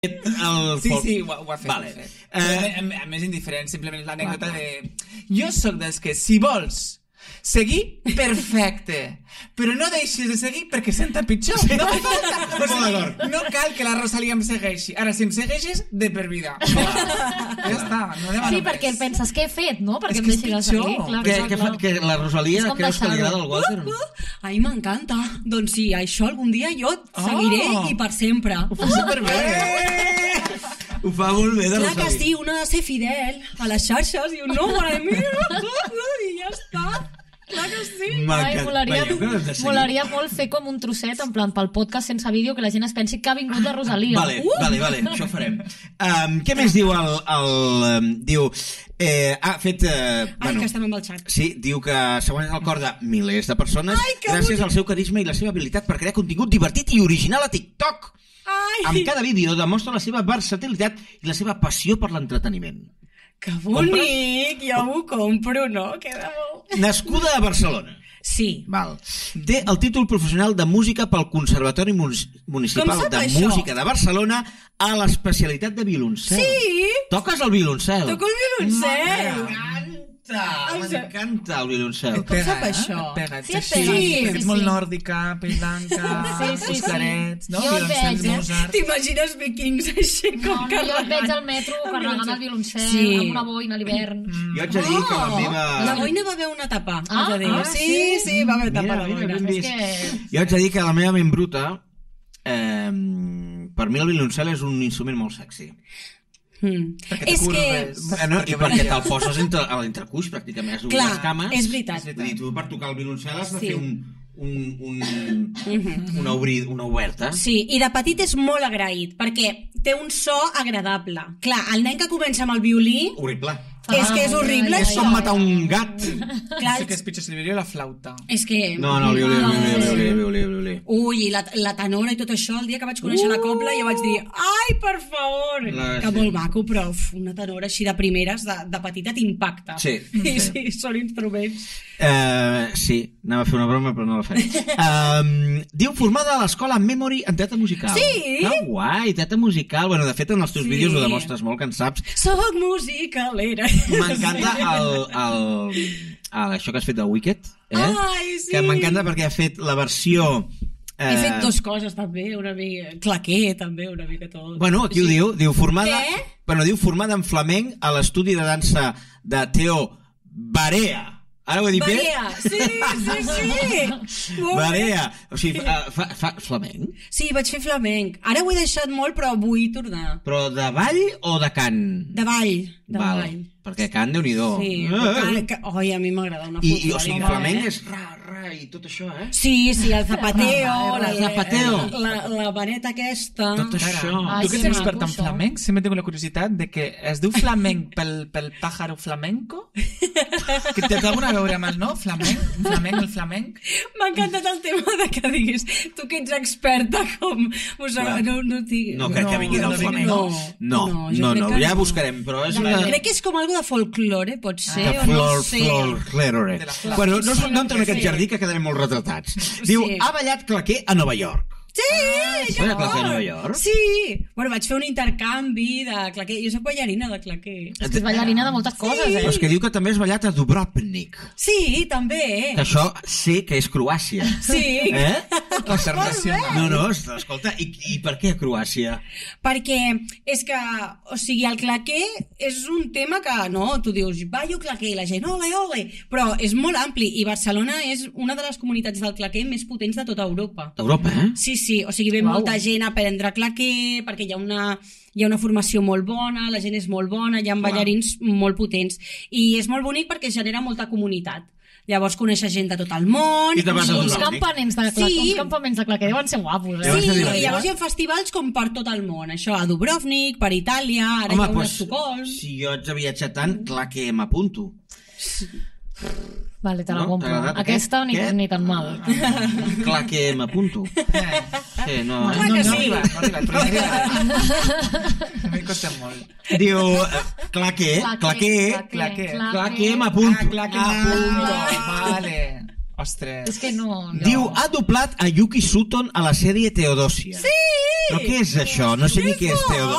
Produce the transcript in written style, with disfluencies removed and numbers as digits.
Sí, ho ha fet. Vale. A més indiferent, simplement l'anècdota de... Jo sóc dels que, si vols seguir, perfecte, però no deixis de seguir perquè senta pitjor. No cal que la Rosalia em segueixi. Ara, si em segueixis, de per vida. Ja està, no demano Sí, perquè penses, què he fet, no? Perquè és em que és deixis de seguir. pitjor. Que la Rosalia creus que li agrada el Walter? Ai, m'encanta. Doncs sí, això algun dia jo et seguiré i per sempre. Ho fa superbé. Ho fa molt bé, de Clar Rosalia. que sí, un ha de ser fidel a les xarxes i un no, mare meva, i ja està. Clar que sí. Ai, molaria molt fer com un trosset en plan pel podcast sense vídeo que la gent es pensi que ha vingut la Rosalia. Vale, això farem. Què més diu diu... ha fet... Ai, que estem amb el xat. Sí, diu que segons el cor de milers de persones gràcies al seu carisma i la seva habilitat per crear contingut divertit i original a TikTok. Amb cada vídeo demostra la seva versatilitat i la seva passió per l'entreteniment. Que bonic, jo ho compro, no? Queda molt... Nascuda a Barcelona. Sí. Val. Té el títol professional de música pel Conservatori Municipal de Música de Barcelona a l'especialitat de violoncel. Sí! Toques el violoncel? Toco el violoncel! M'encanta el violoncel. Com sap això? Pega, Sí, és molt nòrdica, pell blanca, Sí. clarets, no? Jo et veig, Mozart. T'imagines vikings així com Jo et veig al metro carregant el violoncel amb una boina a l'hivern. Jo haig de dir que la meva... La boina va haver una etapa. Sí, va haver etapa la boina. Jo haig de dir que la meva ment bruta, per mi el violoncel és un instrument molt sexy. És que... I perquè te'l poses entre l'entrecuix, pràcticament. És clar, les cames. és veritat. Vull dir, tu per tocar el violoncel has de fer una oberta. Sí, i de petit és molt agraït, perquè té un so agradable. Clar, el nen que comença amb el violí... Horrible. És que és horrible, és com matar un gat. Clar, sé que és pitjor si el violí o la flauta. és que... No, el violí. Ui, i la tenora i tot això, el dia que vaig conèixer la copla jo vaig dir, ai, per favor, que molt maco, però una tenora així de primeres, de petita t'impacta. Sí. Sí, són instruments. Sí, anava a fer una broma però no la faré. Diu formada a l'escola Memory en teatre musical. Sí. Que guai, teatre musical. Bueno, de fet en els teus vídeos ho demostres molt, que en saps. Soc musicalera. M'encanta això que has fet del Wicked, Ai, sí. que m'encanta perquè ha fet la versió... He fet dues coses també, una mica claquer també, una mica tot. Bueno, aquí ho diu formada... Què? Bueno, diu formada en flamenc a l'estudi de dansa de Theo Barea. Ara ho he dit bé? Barea, sí. Barea. O sigui, fa flamenc? Sí, vaig fer flamenc. Ara ho he deixat molt, però vull tornar. Però de ball o de cant? De ball. De Val, ball. perquè cant, Déu-n'hi-do. Sí, oi, a mi m'agrada una I o sigui, flamenc és ra i tot això, Sí, el zapateo, el zapateo. La vareta aquesta. Tot això. Tu que ets expert en flamenc, sempre tinc la curiositat de que es diu flamenc pel pájaro flamenco? Que té alguna a veure amb el no? El flamenc? M'ha encantat el tema de que diguis tu que ets experta com... No crec que vingui del flamenc. No, ja buscarem, però és una... Crec que és com algo de folklore, pot ser, o no sé. Folklore. Bueno, no entrem en aquest jardí que quedarem molt retratats. Diu, ha ballat claquer a Nova York. Sí, a Nova York? Sí. Bueno, vaig fer un intercanvi de claquer. Jo soc ballarina de claquer. És que és ballarina de moltes coses, Però és que diu que també has ballat a Dubrovnik. Sí, també. Que això sé que és Croàcia. Sí. No, escolta, i per què a Croàcia? Perquè és que, o sigui, el claquer és un tema que, no, tu dius, ballo claquer, i la gent, ole, però és molt ampli, i Barcelona és una de les comunitats del claquer més potents de tota Europa. Europa, Sí, o sigui, ve molta gent a aprendre claquer, perquè hi ha una formació molt bona, la gent és molt bona, hi ha ballarins molt potents, i és molt bonic perquè genera molta comunitat. Llavors coneixes gent de tot el món. I te vas a uns campaments de claquer deuen ser guapos, Sí, i llavors hi ha festivals com per tot el món. Això, a Dubrovnik, per Itàlia, ara hi ha un Estocolm. Si jo haig de viatjar tant, clar que m'apunto. Vale, te la compro. Aquesta ni tan mal. Clar que m'apunto. Sí, no arriba, però a mi costa molt. Diu, clar que m'apunto. Clar que m'apunto, vale. Ostres. És que no... Diu, ha doblat a Yuki Sutton a la sèrie Teodosia. Sí! Però què és això? No sé ni què és Teodosia.